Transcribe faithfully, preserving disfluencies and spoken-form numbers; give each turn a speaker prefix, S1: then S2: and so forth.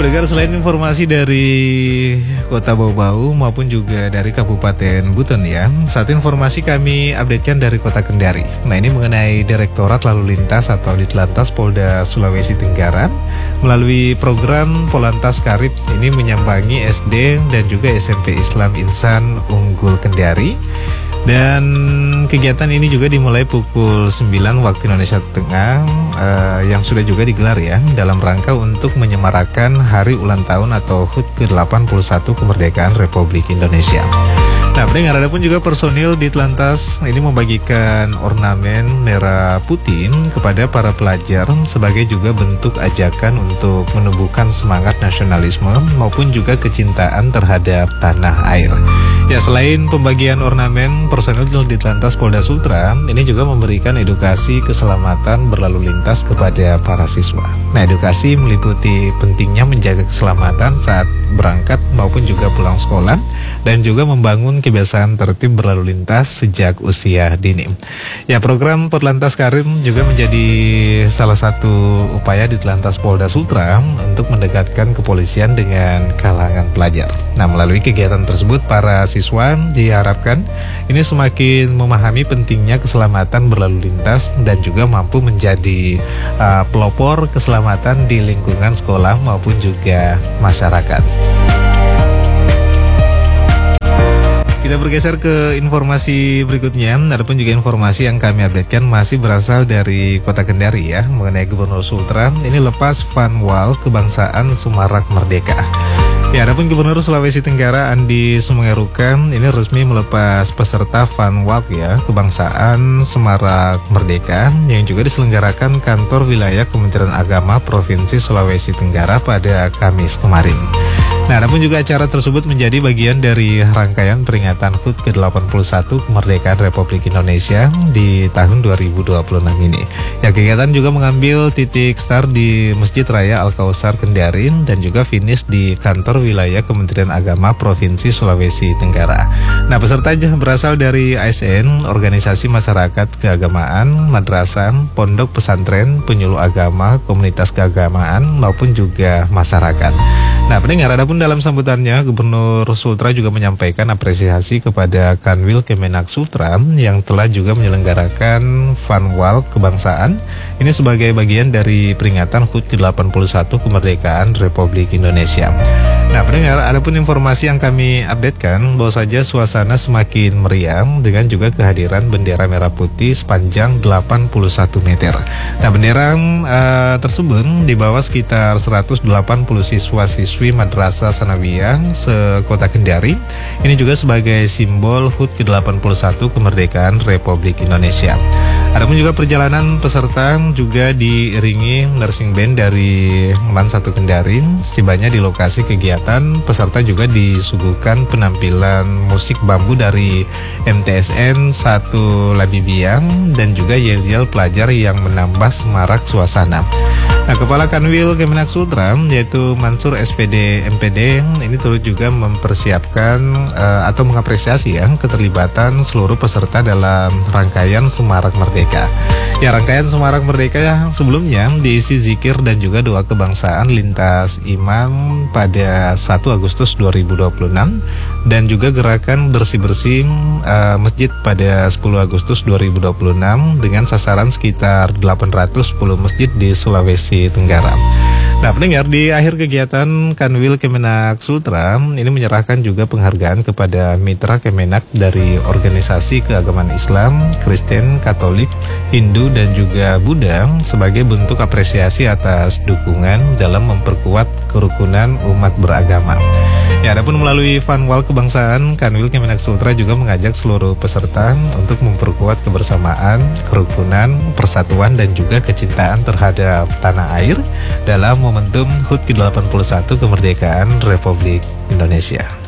S1: Pendengar, selain informasi dari Kota Bau-Bau maupun juga dari Kabupaten Buton ya, saat informasi kami updatekan dari Kota Kendari. Nah, ini mengenai Direktorat Lalu Lintas atau Ditlantas Polda Sulawesi Tenggara melalui program Polantas Karib ini menyambangi S D dan juga S M P Islam Insan Unggul Kendari. Dan kegiatan ini juga dimulai pukul sembilan waktu Indonesia Tengah uh, yang sudah juga digelar ya dalam rangka untuk menyemarakan hari ulang tahun atau H U T ke delapan puluh satu kemerdekaan Republik Indonesia. Nah, pendengar, ada pun juga personil di Ditlantas ini membagikan ornamen merah putih kepada para pelajar sebagai juga bentuk ajakan untuk menumbuhkan semangat nasionalisme maupun juga kecintaan terhadap tanah air. Ya, selain pembagian ornamen, personil di Ditlantas Polda Sultra ini juga memberikan edukasi keselamatan berlalu lintas kepada para siswa. Nah, edukasi meliputi pentingnya menjaga keselamatan saat berangkat maupun juga pulang sekolah dan juga membangun kebiasaan tertib berlalu lintas sejak usia dini. Ya, program Polantas Karib juga menjadi salah satu upaya di Ditlantas Polda Sultra untuk mendekatkan kepolisian dengan kalangan pelajar. Nah, melalui kegiatan tersebut para siswa diharapkan ini semakin memahami pentingnya keselamatan berlalu lintas dan juga mampu menjadi uh, pelopor keselamatan di lingkungan sekolah maupun juga masyarakat. Kita bergeser ke informasi berikutnya. Adapun juga informasi yang kami updatekan masih berasal dari Kota Kendari ya, mengenai Gubernur Sultra ini lepas fanwal kebangsaan Semarak Merdeka. Ya, adapun Gubernur Sulawesi Tenggara Andi Sumengerukan ini resmi melepas peserta fanwalk ya kebangsaan Semarak Merdeka yang juga diselenggarakan kantor wilayah Kementerian Agama Provinsi Sulawesi Tenggara pada Kamis kemarin. Nah, adapun juga acara tersebut menjadi bagian dari rangkaian peringatan H U T ke delapan puluh satu kemerdekaan Republik Indonesia di tahun dua ribu dua puluh enam ini. Ya, kegiatan juga mengambil titik start di Masjid Raya Al-Kausar Kendari dan juga finish di kantor wilayah Kementerian Agama Provinsi Sulawesi Tenggara. Nah, peserta berasal dari A S N, organisasi masyarakat keagamaan, madrasah, pondok pesantren, penyuluh agama, komunitas keagamaan maupun juga masyarakat. Nah, pendengar, adapun dalam sambutannya Gubernur Sultra juga menyampaikan apresiasi kepada Kanwil Kemenak Sultra yang telah juga menyelenggarakan fanwalk kebangsaan ini sebagai bagian dari peringatan H U T ke delapan puluh satu kemerdekaan Republik Indonesia. Nah, pendengar, adapun informasi yang kami updatekan bahwa saja suasana semakin meriah dengan juga kehadiran bendera merah putih sepanjang delapan puluh satu meter. Nah, bendera uh, tersebut dibawa sekitar seratus delapan puluh siswa-siswi Madrasah Sanawiyah se-Kota Kendari. Ini juga sebagai simbol H U T ke delapan puluh satu kemerdekaan Republik Indonesia. Adapun juga perjalanan peserta juga diiringi marching band dari Man satu Kendari. Setibanya di lokasi kegiatan, peserta juga disuguhkan penampilan musik bambu dari M T S N satu Labibiang dan juga yel-yel pelajar yang menambah semarak suasana. Nah, Kepala Kanwil Kemenak Sultra yaitu Mansur S P D M P D ini turut juga mempersiapkan uh, atau mengapresiasi ya keterlibatan seluruh peserta dalam rangkaian Semarak Merdeka. Ya, rangkaian Semarak Merdeka ya, sebelumnya diisi zikir dan juga doa kebangsaan lintas imam pada satu Agustus dua ribu dua puluh enam dan juga gerakan bersih-bersih uh, masjid pada sepuluh Agustus dua ribu dua puluh enam dengan sasaran sekitar delapan ratus sepuluh masjid di Sulawesi Tenggara. Nah, pendengar, di akhir kegiatan Kanwil Kemenak Sultra ini menyerahkan juga penghargaan kepada mitra Kemenak dari organisasi keagamaan Islam, Kristen, Katolik, Hindu dan juga Buddha sebagai bentuk apresiasi atas dukungan dalam memperkuat kerukunan umat beragama. Ya, adapun melalui fanwalk kebangsaan, Kanwil Kemenak Sultra juga mengajak seluruh peserta untuk memperkuat kebersamaan, kerukunan, persatuan dan juga kecintaan terhadap tanah air dalam momentum H U T ke delapan puluh satu kemerdekaan Republik Indonesia.